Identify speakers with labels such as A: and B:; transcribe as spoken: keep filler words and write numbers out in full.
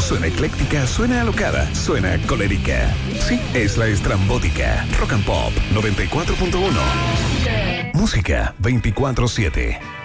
A: Suena ecléctica, suena alocada, suena colérica. Sí, es la estrambótica. Rock and Pop noventa y cuatro punto uno. Música veinticuatro siete.